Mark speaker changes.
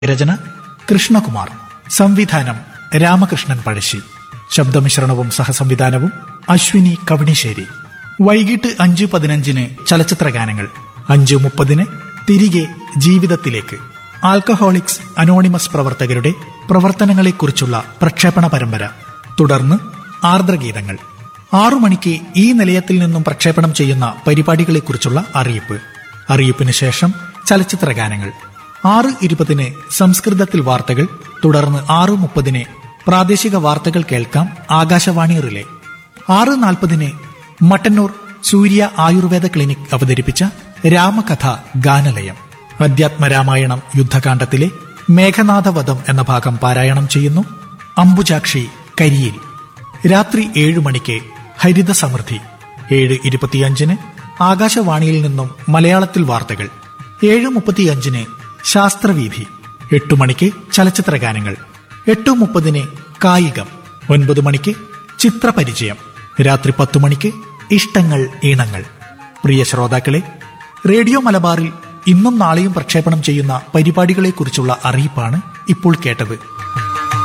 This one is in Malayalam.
Speaker 1: രചന കൃഷ്ണകുമാർ, സംവിധാനം രാമകൃഷ്ണൻ പഴശ്ശി, ശബ്ദമിശ്രണവും സഹസംവിധാനവും അശ്വിനി കവണിശ്ശേരി. വൈകിട്ട് 5:15 ചലച്ചിത്ര ഗാനങ്ങൾ, 5:30 തിരികെ ജീവിതത്തിലേക്ക്. ആൽക്കഹോളിക്സ് അനോണിമസ് പ്രവർത്തകരുടെ പ്രവർത്തനങ്ങളെക്കുറിച്ചുള്ള പ്രക്ഷേപണ പരമ്പര. തുടർന്ന് ആർദ്രഗീതങ്ങൾ. 6 മണിക്ക് ഈ നിലയത്തിൽ നിന്നും പ്രക്ഷേപണം ചെയ്യുന്ന പരിപാടികളെക്കുറിച്ചുള്ള അറിയിപ്പ്. അറിയിപ്പിന് ശേഷം ചലച്ചിത്ര ഗാനങ്ങൾ. 6:20 സംസ്കൃതത്തിൽ വാർത്തകൾ. തുടർന്ന് 6:30 പ്രാദേശിക വാർത്തകൾ കേൾക്കാം ആകാശവാണി റിലേ. 6:40 മട്ടന്നൂർ സൂര്യ ആയുർവേദ ക്ലിനിക് അവതരിപ്പിച്ച രാമകഥ ഗാനലയം. അധ്യാത്മരാമായണം യുദ്ധകാണ്ഡത്തിലെ മേഘനാഥവധം എന്ന ഭാഗം പാരായണം ചെയ്യുന്നു അംബുജാക്ഷി കരിയിൽ. രാത്രി 7 മണിക്ക് ഹരിത സമൃദ്ധി. 7:25 ആകാശവാണിയിൽ നിന്നും മലയാളത്തിൽ വാർത്തകൾ. 7:35 ശാസ്ത്രവീഥി. 8 മണിക്ക് ചലച്ചിത്ര ഗാനങ്ങൾ. 8:30 കായികം. 9 മണിക്ക് ചിത്രപരിചയം. രാത്രി 10 മണിക്ക് ഇഷ്ടങ്ങൾ ഈണങ്ങൾ. പ്രിയ ശ്രോതാക്കളെ, റേഡിയോ മലബാറിൽ ഇന്നും നാളെയും പ്രക്ഷേപണം ചെയ്യുന്ന പരിപാടികളെക്കുറിച്ചുള്ള അറിയിപ്പാണ് ഇപ്പോൾ കേട്ടത്.